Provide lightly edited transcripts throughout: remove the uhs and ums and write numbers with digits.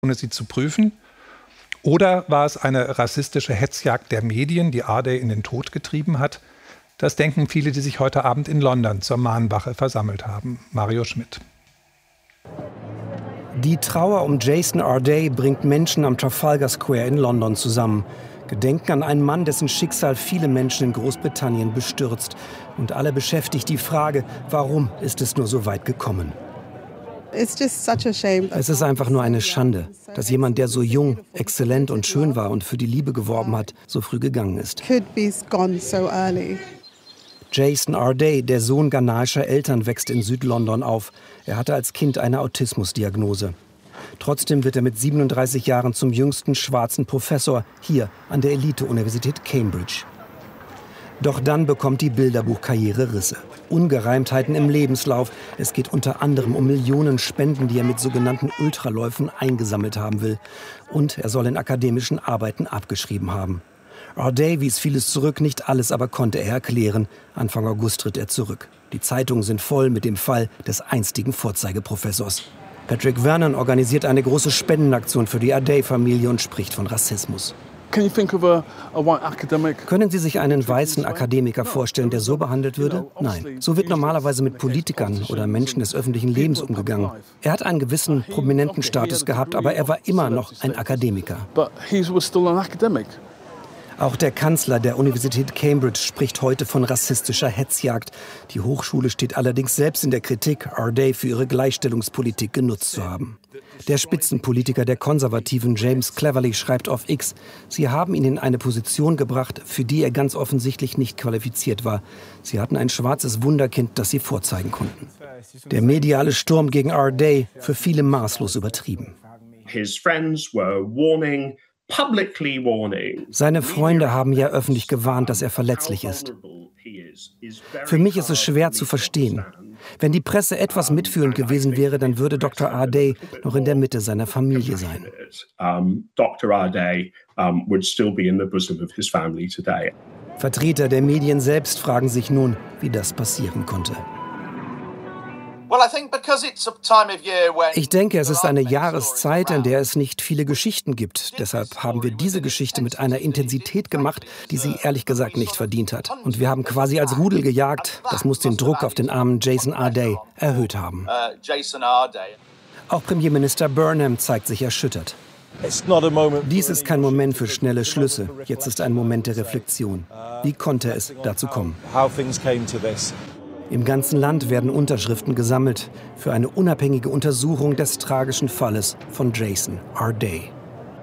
ohne sie zu prüfen? Oder war es eine rassistische Hetzjagd der Medien, die Ardai in den Tod getrieben hat? Das denken viele, die sich heute Abend in London zur Mahnwache versammelt haben. Mario Schmidt. Die Trauer um Jason Ardai bringt Menschen am Trafalgar Square in London zusammen. Gedenken an einen Mann, dessen Schicksal viele Menschen in Großbritannien bestürzt. Und alle beschäftigt die Frage, warum ist es nur so weit gekommen? Es ist einfach nur eine Schande, dass jemand, der so jung, exzellent und schön war und für die Liebe geworben hat, so früh gegangen ist. Jason Ardai, der Sohn ghanaischer Eltern, wächst in Südlondon auf. Er hatte als Kind eine Autismusdiagnose. Trotzdem wird er mit 37 Jahren zum jüngsten schwarzen Professor hier an der Elite-Universität Cambridge. Doch dann bekommt die Bilderbuchkarriere Risse. Ungereimtheiten im Lebenslauf. Es geht unter anderem um Millionen Spenden, die er mit sogenannten Ultraläufen eingesammelt haben will. Und er soll in akademischen Arbeiten abgeschrieben haben. Ardai wies vieles zurück, nicht alles aber konnte er erklären. Anfang August tritt er zurück. Die Zeitungen sind voll mit dem Fall des einstigen Vorzeigeprofessors. Patrick Vernon organisiert eine große Spendenaktion für die Ardai-Familie und spricht von Rassismus. Können Sie sich einen weißen Akademiker vorstellen, der so behandelt würde? Nein. So wird normalerweise mit Politikern oder Menschen des öffentlichen Lebens umgegangen. Er hat einen gewissen prominenten Status gehabt, aber er war immer noch ein Akademiker. Auch der Kanzler der Universität Cambridge spricht heute von rassistischer Hetzjagd. Die Hochschule steht allerdings selbst in der Kritik, Ardai für ihre Gleichstellungspolitik genutzt zu haben. Der Spitzenpolitiker der Konservativen James Cleverly schreibt auf X, sie haben ihn in eine Position gebracht, für die er ganz offensichtlich nicht qualifiziert war. Sie hatten ein schwarzes Wunderkind, das sie vorzeigen konnten. Der mediale Sturm gegen Ardai für viele maßlos übertrieben. Seine Freunde haben ja öffentlich gewarnt, dass er verletzlich ist. Für mich ist es schwer zu verstehen. Wenn die Presse etwas mitfühlend gewesen wäre, dann würde Dr. Ardai noch in der Mitte seiner Familie sein. Vertreter der Medien selbst fragen sich nun, wie das passieren konnte. Ich denke, es ist eine Jahreszeit, in der es nicht viele Geschichten gibt. Deshalb haben wir diese Geschichte mit einer Intensität gemacht, die sie ehrlich gesagt nicht verdient hat. Und wir haben quasi als Rudel gejagt. Das muss den Druck auf den armen Jason Ardai erhöht haben. Auch Premierminister Burnham zeigt sich erschüttert. Dies ist kein Moment für schnelle Schlüsse. Jetzt ist ein Moment der Reflexion. Wie konnte es dazu kommen? Im ganzen Land werden Unterschriften gesammelt für eine unabhängige Untersuchung des tragischen Falles von Jason Ardai.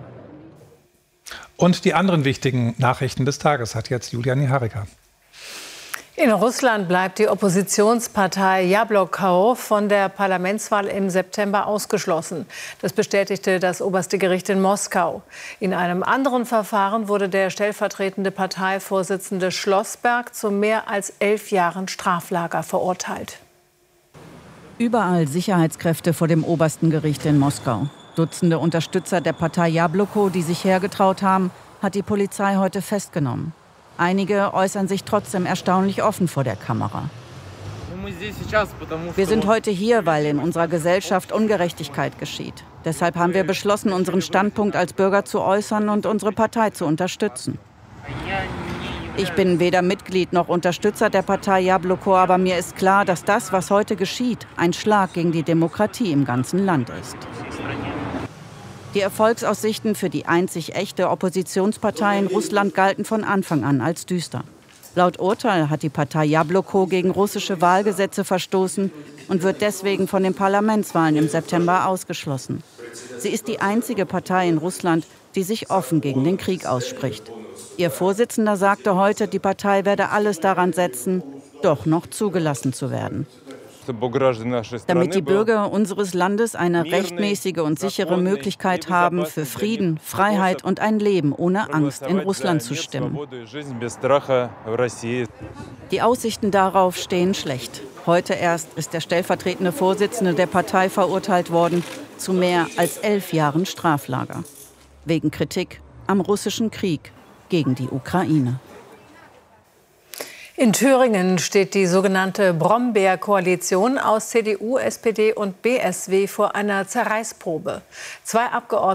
Und die anderen wichtigen Nachrichten des Tages hat jetzt Julia Niharika. In Russland bleibt die Oppositionspartei Jabloko von der Parlamentswahl im September ausgeschlossen. Das bestätigte das oberste Gericht in Moskau. In einem anderen Verfahren wurde der stellvertretende Parteivorsitzende Schlossberg zu mehr als 11 Jahren Straflager verurteilt. Überall Sicherheitskräfte vor dem obersten Gericht in Moskau. Dutzende Unterstützer der Partei Jabloko, die sich hergetraut haben, hat die Polizei heute festgenommen. Einige äußern sich trotzdem erstaunlich offen vor der Kamera. Wir sind heute hier, weil in unserer Gesellschaft Ungerechtigkeit geschieht. Deshalb haben wir beschlossen, unseren Standpunkt als Bürger zu äußern und unsere Partei zu unterstützen. Ich bin weder Mitglied noch Unterstützer der Partei Jabloko, aber mir ist klar, dass das, was heute geschieht, ein Schlag gegen die Demokratie im ganzen Land ist. Die Erfolgsaussichten für die einzig echte Oppositionspartei in Russland galten von Anfang an als düster. Laut Urteil hat die Partei Jabloko gegen russische Wahlgesetze verstoßen und wird deswegen von den Parlamentswahlen im September ausgeschlossen. Sie ist die einzige Partei in Russland, die sich offen gegen den Krieg ausspricht. Ihr Vorsitzender sagte heute, die Partei werde alles daran setzen, doch noch zugelassen zu werden. Damit die Bürger unseres Landes eine rechtmäßige und sichere Möglichkeit haben, für Frieden, Freiheit und ein Leben ohne Angst in Russland zu stimmen. Die Aussichten darauf stehen schlecht. Heute erst ist der stellvertretende Vorsitzende der Partei verurteilt worden zu mehr als 11 Jahren Straflager. Wegen Kritik am russischen Krieg gegen die Ukraine. In Thüringen steht die sogenannte Brombeer-Koalition aus CDU, SPD und BSW vor einer Zerreißprobe. 2 Abgeordnete